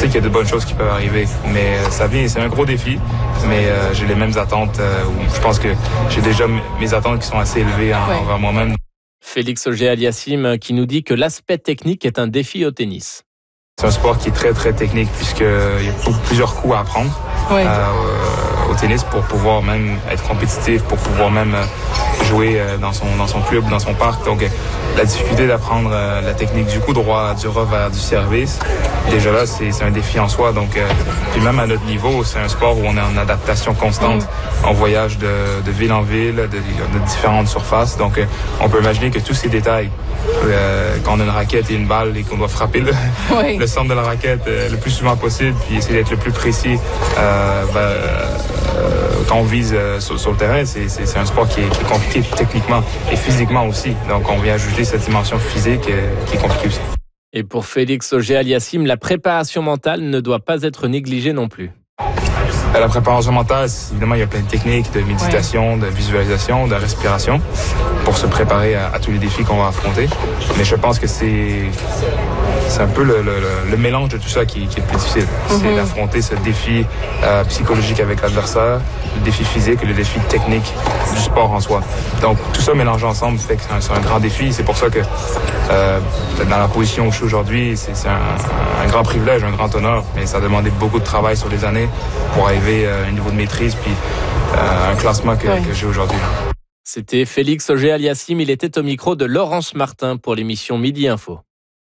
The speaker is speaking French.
sais qu'il y a de bonnes choses qui peuvent arriver. Mais c'est un gros défi. Mais j'ai les mêmes attentes. Je pense que j'ai déjà mes attentes qui sont assez élevées envers moi-même. Félix Auger-Aliassime qui nous dit que l'aspect technique est un défi au tennis. C'est un sport qui est très, très technique puisqu'il y a plusieurs coups à apprendre au tennis pour pouvoir même être compétitif, pour pouvoir même jouer dans son club, dans son parc. Donc, la difficulté d'apprendre la technique du coup droit, du revers, du service, déjà là, c'est un défi en soi. Donc, puis même à notre niveau, c'est un sport où on est en adaptation constante. On voyage de ville en ville, de différentes surfaces. Donc, on peut imaginer que tous ces détails, quand on a une raquette et une balle et qu'on doit frapper le centre de la raquette le plus souvent possible, puis essayer d'être le plus précis quand on vise sur le terrain, c'est un sport qui est compliqué techniquement et physiquement aussi. Donc, on vient ajouter cette dimension physique qui est compliquée aussi. Et pour Félix Auger-Aliassime, la préparation mentale ne doit pas être négligée non plus. La préparation mentale, évidemment, il y a plein de techniques de méditation, de visualisation, de respiration pour se préparer à tous les défis qu'on va affronter. Mais je pense que c'est un peu le mélange de tout ça qui est le plus difficile. C'est d'affronter ce défi psychologique avec l'adversaire, le défi physique et le défi technique du sport en soi. Donc, tout ça mélangé ensemble fait que c'est un grand défi. C'est pour ça que dans la position où je suis aujourd'hui, c'est un grand privilège, un grand honneur. Mais ça a demandé beaucoup de travail sur les années pour arriver à un niveau de maîtrise puis un classement que j'ai aujourd'hui. C'était Félix Auger-Aliassime. Il était au micro de Laurence Martin pour l'émission Midi Info.